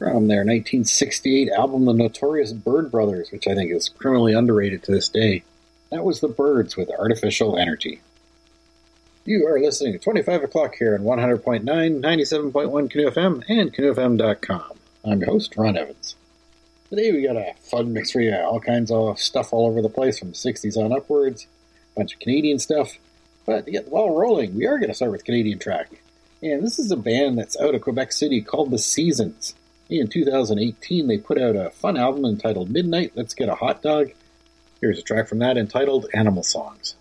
from their 1968 album The Notorious Bird Brothers, which I think is criminally underrated to this day. That was the Byrds with Artificial Energy. You are listening to 25 o'clock here on 100.9, 97.1 Canoe FM, and canoefm.com. I'm your host, Ron Evans. Today we got a fun mix for you, all kinds of stuff all over the place from the 60s on upwards, a bunch of Canadian stuff. But to get the ball rolling, we are going to start with a Canadian track. And this is a band that's out of Quebec City called The Seasons. In 2018, they put out a fun album entitled Midnight, Let's Get a Hot Dog. Here's a track from that entitled Animal Songs.